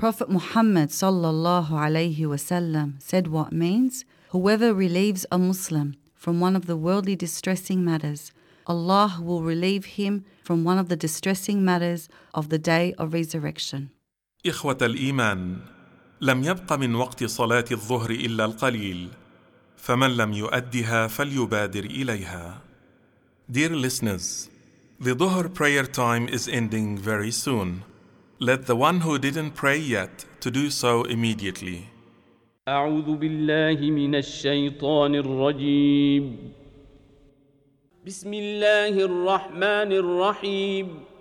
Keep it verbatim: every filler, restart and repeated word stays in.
Prophet Muhammad sallallahu alayhi wasallam said what means, whoever relieves a Muslim from one of the worldly distressing matters, Allah will relieve him from one of the distressing matters of the day of resurrection. إخوة الإيمان، لم يبق من وقت صلاة الظهر إلا القليل، فمن لم يؤدها فليبادر إليها. Dear listeners, the Dhuhr prayer time is ending very soon. Let the one who didn't pray yet to do so immediately. أعوذ بالله من الشيطان الرجيم. بسم الله الرحمن الرحيم.